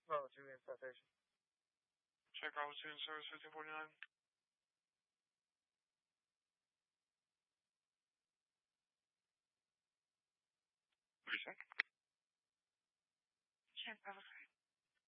Bravo 2 in Station. Check Bravo 2 in service 1549. What do you say? Check Bravo 3.